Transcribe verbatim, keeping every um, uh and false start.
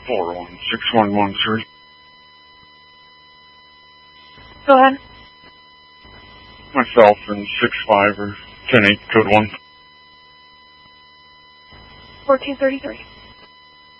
four one six one one three. Go ahead. Myself and six five or ten eight code one. fourteen thirty-three.